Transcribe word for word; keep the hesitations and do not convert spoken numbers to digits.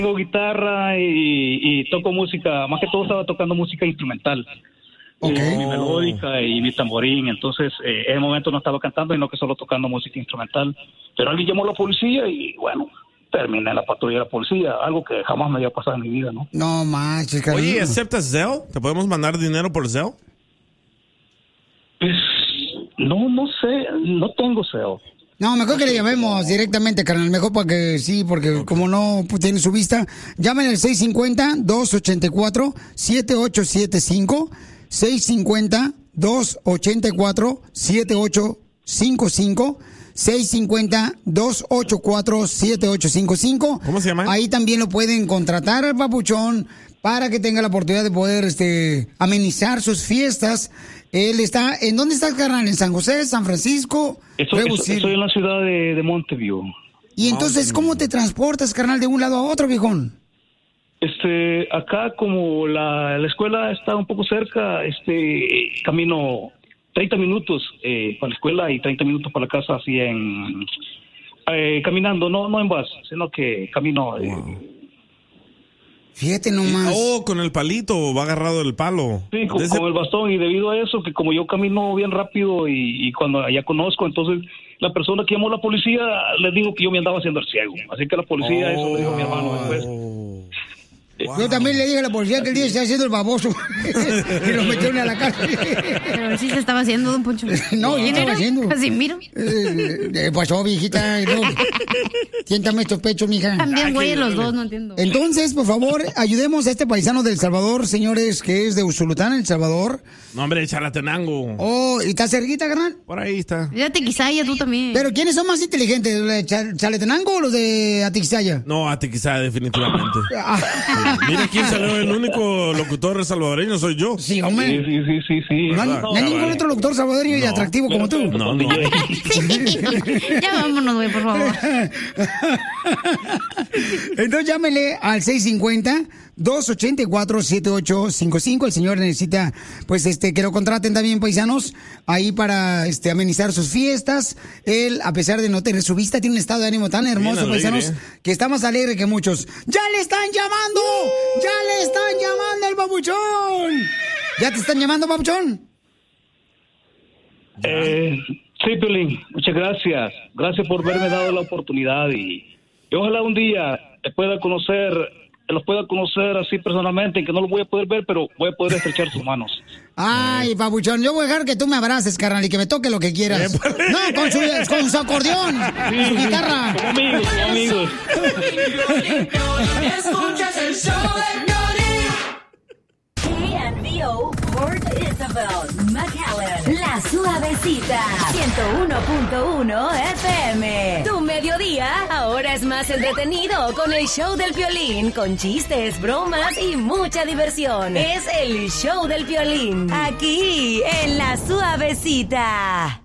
Tengo guitarra y, y toco música, más que todo estaba tocando música instrumental. Okay. Eh, mi melódica y mi tamborín, entonces eh, en el momento no estaba cantando, sino que solo tocando música instrumental. Pero alguien llamó a la policía y bueno, terminé en la patrulla de la policía, algo que jamás me había pasado en mi vida, ¿no? No manches, cariño. Oye, ¿aceptas Zelle? ¿Te podemos mandar dinero por Zelle? Pues no, no sé, no tengo Zelle. No, mejor que le llamemos directamente, carnal. Mejor para que sí, porque como no tiene su vista, llamen al seis cinco cero, dos ocho cuatro, siete ocho siete cinco. seis cinco cero, dos ocho cuatro, siete ocho cinco cinco. seis cinco cero, dos ocho cuatro, siete ocho cinco cinco. ¿Cómo se llama? Ahí también lo pueden contratar al papuchón para que tenga la oportunidad de poder este amenizar sus fiestas. Él está, ¿en dónde está, carnal? ¿En San José, San Francisco? Estoy, estoy en la ciudad de, de Montevideo. Y entonces, ¿cómo te transportas, carnal, de un lado a otro, viejón? Este, acá como la, la escuela está un poco cerca, este, camino treinta minutos eh, para la escuela y treinta minutos para la casa, así en, eh, caminando, no, no en bus, sino que camino. Eh, wow. Fíjate nomás. Oh, con el palito, va agarrado el palo. Sí, con, Desde... con el bastón, y debido a eso, que como yo camino bien rápido y, y cuando ya conozco, entonces la persona que llamó a la policía le dijo que yo me andaba haciendo el ciego. Así que la policía, oh, eso le dijo a mi hermano después. Wow. Yo también le dije a la policía que el día se está haciendo el baboso y lo metieron a la cárcel. Pero sí se estaba haciendo, don Poncho. No, yo estaba era? haciendo. Así miro. Eh, eh, pasó, viejita. No. Siéntame estos pechos, mija. También, güey, los dos, no entiendo. Entonces, por favor, ayudemos a este paisano del Salvador, señores, que es de Usulután, El Salvador. No, hombre, Chalatenango. Oh, ¿y está cerquita, carnal? Por ahí está. Ya Atiquizaya, tú también. Pero ¿quiénes son más inteligentes, los de Chal- Chalatenango o los de Atiquizaya? No, Atiquizaya, definitivamente. Mira quién salió, el único locutor salvadoreño soy yo. Sí, hombre. Sí, sí, sí, sí, sí. No, hay- No, no hay ningún vale. otro locutor salvadoreño y No. atractivo como tú. No, no. Ya vámonos, güey, por favor. Entonces llámele al seis cinco cero, dos ocho cuatro, siete ocho cinco cinco. El señor necesita, pues, este, que lo contraten también, paisanos, ahí para, este, amenizar sus fiestas. Él, a pesar de no tener su vista, tiene un estado de ánimo tan hermoso, Bien alegre, paisanos, que está más alegre que muchos. ¡Ya le están llamando! ¡Ya le están llamando al papuchón! ¿Ya te están llamando, papuchón? Eh, sí, Piolín, muchas gracias. Gracias por haberme dado la oportunidad y, y ojalá un día te pueda conocer, los pueda conocer así personalmente, que no los voy a poder ver, pero voy a poder estrechar sus manos. Ay, papuchón, yo voy a dejar que tú me abraces, carnal, y que me toque lo que quieras. No, con su, con su acordeón, Sí, su sí, guitarra. como amigos, como amigos. Escuchas el show de Piolín. K N B O, Port Isabel, McAllen, La Suavecita, ciento uno punto uno F M. Tu mediodía ahora es más entretenido con el show del Piolín, con chistes, bromas y mucha diversión. Es el show del Piolín, aquí en La Suavecita.